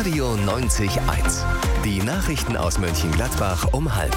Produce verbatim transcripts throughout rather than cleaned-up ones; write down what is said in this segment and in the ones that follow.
Radio neunzig eins. Die Nachrichten aus Mönchengladbach um halb.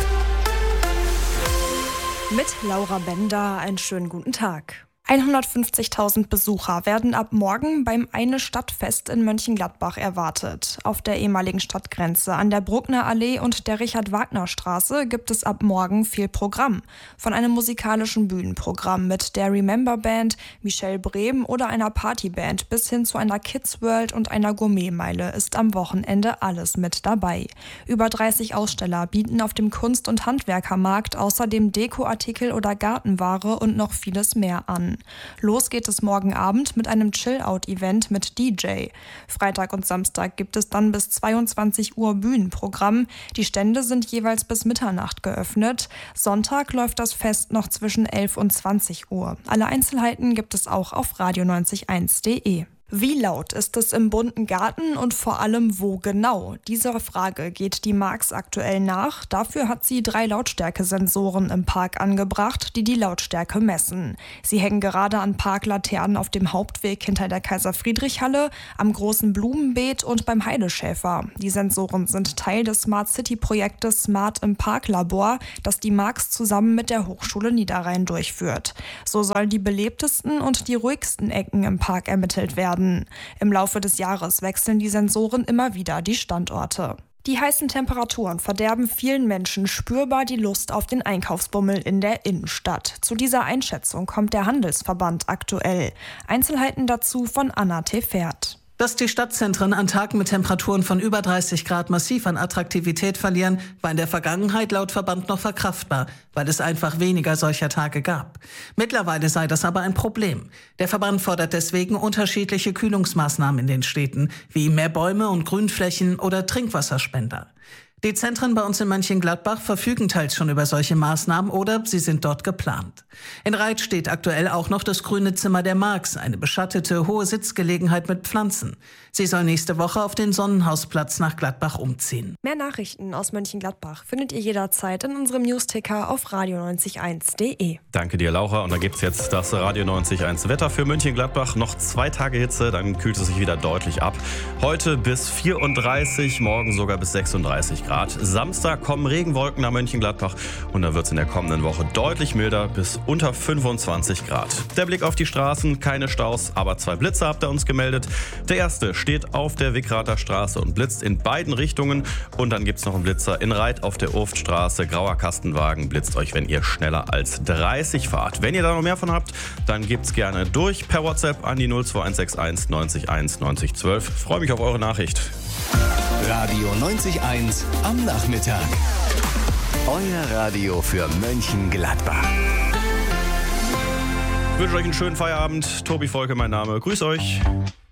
Mit Laura Bender, einen schönen guten Tag. hundertfünfzigtausend Besucher werden ab morgen beim Eine-Stadt-Fest in Mönchengladbach erwartet. Auf der ehemaligen Stadtgrenze an der Bruckner Allee und der Richard-Wagner-Straße gibt es ab morgen viel Programm. Von einem musikalischen Bühnenprogramm mit der Remember Band, Michelle Brehm oder einer Partyband bis hin zu einer Kids World und einer Gourmetmeile ist am Wochenende alles mit dabei. Über dreißig Aussteller bieten auf dem Kunst- und Handwerkermarkt außerdem Dekoartikel oder Gartenware und noch vieles mehr an. Los geht es morgen Abend mit einem Chill-Out-Event mit D J. Freitag und Samstag gibt es dann bis zweiundzwanzig Uhr Bühnenprogramm. Die Stände sind jeweils bis Mitternacht geöffnet. Sonntag läuft das Fest noch zwischen elf und zwanzig Uhr. Alle Einzelheiten gibt es auch auf radio neunzig eins punkt de. Wie laut ist es im bunten Garten und vor allem wo genau? Dieser Frage geht die Marx aktuell nach. Dafür hat sie drei Lautstärkesensoren im Park angebracht, die die Lautstärke messen. Sie hängen gerade an Parklaternen auf dem Hauptweg hinter der Kaiser-Friedrich-Halle, am großen Blumenbeet und beim Heideschäfer. Die Sensoren sind Teil des Smart City-Projektes Smart im Park-Labor, das die Marx zusammen mit der Hochschule Niederrhein durchführt. So sollen die belebtesten und die ruhigsten Ecken im Park ermittelt werden. Im Laufe des Jahres wechseln die Sensoren immer wieder die Standorte. Die heißen Temperaturen verderben vielen Menschen spürbar die Lust auf den Einkaufsbummel in der Innenstadt. Zu dieser Einschätzung kommt der Handelsverband aktuell. Einzelheiten dazu von Anna Tefert. Dass die Stadtzentren an Tagen mit Temperaturen von über dreißig Grad massiv an Attraktivität verlieren, war in der Vergangenheit laut Verband noch verkraftbar, weil es einfach weniger solcher Tage gab. Mittlerweile sei das aber ein Problem. Der Verband fordert deswegen unterschiedliche Kühlungsmaßnahmen in den Städten, wie mehr Bäume und Grünflächen oder Trinkwasserspender. Die Zentren bei uns in Mönchengladbach verfügen teils schon über solche Maßnahmen oder sie sind dort geplant. In Reit steht aktuell auch noch das grüne Zimmer der Marx, eine beschattete, hohe Sitzgelegenheit mit Pflanzen. Sie soll nächste Woche auf den Sonnenhausplatz nach Gladbach umziehen. Mehr Nachrichten aus Mönchengladbach findet ihr jederzeit in unserem Newsticker auf radio neunzig eins punkt de. Danke dir, Laura. Und da gibt es jetzt das Radio neunzig eins Wetter für Mönchengladbach. Noch zwei Tage Hitze, dann kühlt es sich wieder deutlich ab. Heute bis vierunddreißig, morgen sogar bis sechsunddreißig Grad. Samstag kommen Regenwolken nach Mönchengladbach und dann wird es in der kommenden Woche deutlich milder bis unter fünfundzwanzig Grad. Der Blick auf die Straßen, keine Staus, aber zwei Blitze habt ihr uns gemeldet. Der erste steht auf der Wickrater Straße und blitzt in beiden Richtungen. Und dann gibt es noch einen Blitzer in Reit auf der Urftstraße. Grauer Kastenwagen blitzt euch, wenn ihr schneller als dreißig fahrt. Wenn ihr da noch mehr von habt, dann gebt's gerne durch per WhatsApp an die null zwei eins sechs eins neunzig eins neunzig zwölf. Freue mich auf eure Nachricht. Radio neunzig Komma eins am Nachmittag. Euer Radio für Mönchengladbach. Ich wünsche euch einen schönen Feierabend. Tobi Volke, mein Name. Grüß euch.